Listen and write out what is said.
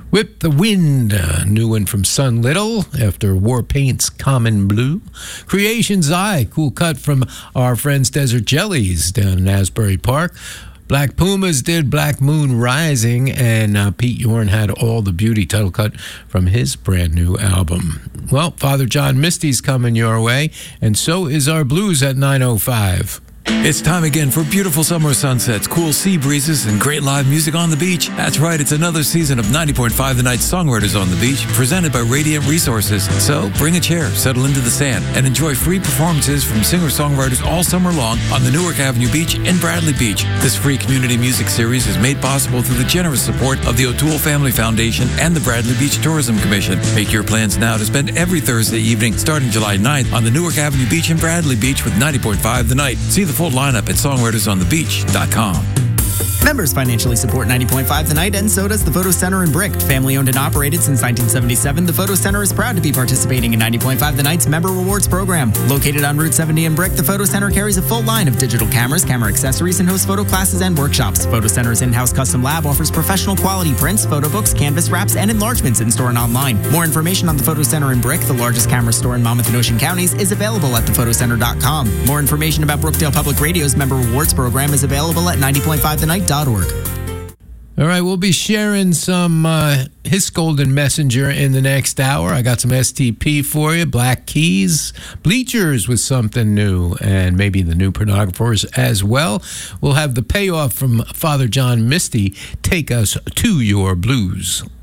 Whip the Wind, a new one from Sun Little after War Paint's Common Blue. Creation's Eye, cool cut from our friends Desert Jellies down in Asbury Park. Black Pumas did Black Moon Rising, and Pete Yorn had All the Beauty, title cut from his brand new album. Well, Father John Misty's coming your way, and so is our blues at 9:05. It's time again for beautiful summer sunsets, cool sea breezes, and great live music on the beach. That's right, it's another season of 90.5 The Night Songwriters on the Beach, presented by Radiant Resources. So bring a chair, settle into the sand, and enjoy free performances from singer-songwriters all summer long on the Newark Avenue Beach in Bradley Beach. This free community music series is made possible through the generous support of the O'Toole Family Foundation and the Bradley Beach Tourism Commission. Make your plans now to spend every Thursday evening, starting July 9th, on the Newark Avenue Beach in Bradley Beach with 90.5 The Night. See the full lineup at songwritersonthebeach.com. Members financially support 90.5 The Night, and so does the Photo Center in Brick. Family owned and operated since 1977, the Photo Center is proud to be participating in 90.5 The Night's Member Rewards program. Located on Route 70 in Brick, the Photo Center carries a full line of digital cameras, camera accessories, and hosts photo classes and workshops. Photo Center's in-house custom lab offers professional quality prints, photo books, canvas wraps, and enlargements in-store and online. More information on the Photo Center in Brick, the largest camera store in Monmouth and Ocean counties, is available at thephotoCenter.com. More information about Brookdale Public Radio's Member Rewards program is available at 90.5thenight.org. All right, we'll be sharing some His Golden Messenger in the next hour. I got some STP for you, Black Keys, Bleachers with something new, and maybe the New Pornographers as well. We'll have the payoff from Father John Misty, Take Us to Your Blues.